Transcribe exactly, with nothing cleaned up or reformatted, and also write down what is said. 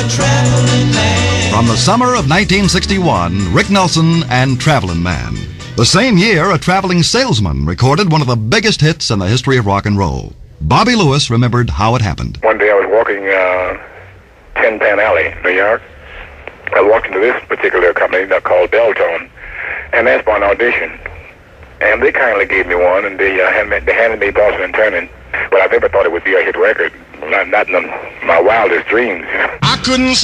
From the summer of nineteen sixty-one, Rick Nelson and Travelin' Man. The same year, a traveling salesman recorded one of the biggest hits in the history of rock and roll. Bobby Lewis remembered how it happened. One day I was walking uh, Tin Pan Alley, New York. I walked into this particular company called Deltone and asked for an audition. And they kindly gave me one, and they, uh, handed, they handed me Boston and Turning. But I never thought it would be a hit record, not, not in my wildest dreams. You know? I couldn't